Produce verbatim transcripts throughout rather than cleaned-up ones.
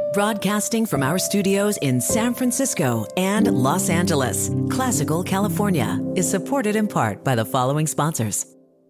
Broadcasting from our studios in San Francisco and Los Angeles, Classical California is supported in part by the following sponsors.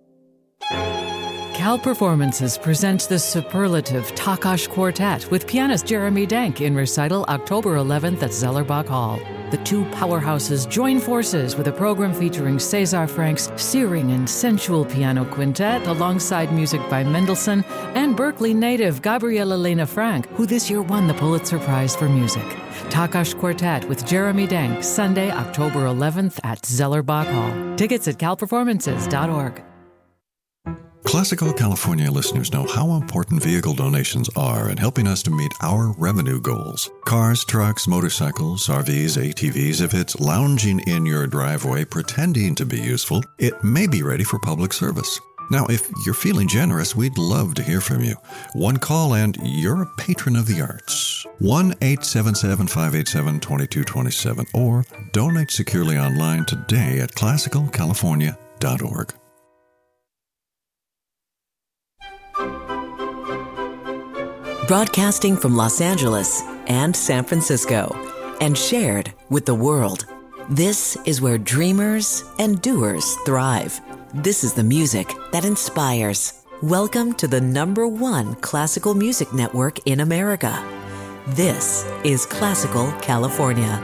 Cal Performances presents the superlative Takash Quartet with pianist Jeremy Denk in recital October eleventh at Zellerbach Hall. The two powerhouses join forces with a program featuring César Frank's searing and sensual piano quintet alongside music by Mendelssohn and Berkeley native Gabriela Lena Frank, who this year won the Pulitzer Prize for Music. Takash Quartet with Jeremy Denk, Sunday, October eleventh at Zellerbach Hall. Tickets at cal performances dot org. Classical California listeners know how important vehicle donations are in helping us to meet our revenue goals. Cars, trucks, motorcycles, R Vs, A T Vs, if it's lounging in your driveway pretending to be useful, it may be ready for public service. Now, if you're feeling generous, we'd love to hear from you. One call and you're a patron of the arts. one eight seven seven, five eight seven, two two two seven or donate securely online today at classical california dot org. Broadcasting from Los Angeles and San Francisco and shared with the world. This is where dreamers and doers thrive. This is the music that inspires. Welcome to the number one classical music network in America. This is Classical California.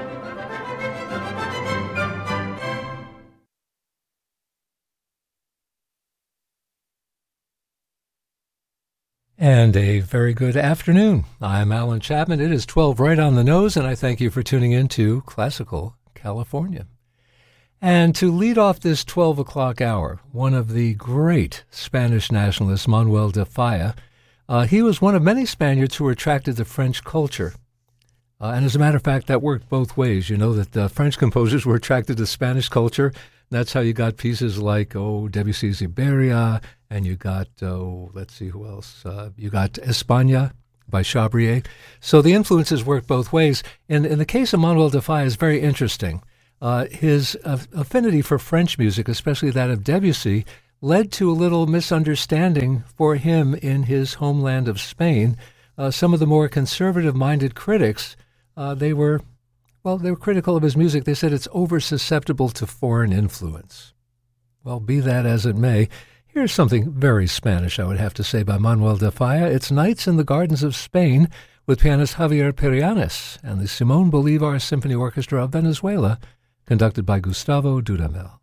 And a very good afternoon. I'm Alan Chapman. It is twelve right on the nose, and I thank you for tuning in to Classical California. And to lead off this twelve o'clock hour, one of the great Spanish nationalists, Manuel de Falla, uh, he was one of many Spaniards who were attracted to French culture. Uh, and as a matter of fact, that worked both ways. You know that the French composers were attracted to Spanish culture. That's how you got pieces like, oh, Debussy's Iberia, and you got, oh, let's see who else. Uh, you got España by Chabrier. So the influences work both ways. In, in the case of Manuel de Falla, is very interesting. Uh, his uh, affinity for French music, especially that of Debussy, led to a little misunderstanding for him in his homeland of Spain. Uh, some of the more conservative-minded critics, uh, they were... Well, they were critical of his music. They said it's over-susceptible to foreign influence. Well, be that as it may, here's something very Spanish, I would have to say, by Manuel de Falla. It's Nights in the Gardens of Spain with pianist Javier Perianes and the Simón Bolívar Symphony Orchestra of Venezuela, conducted by Gustavo Dudamel.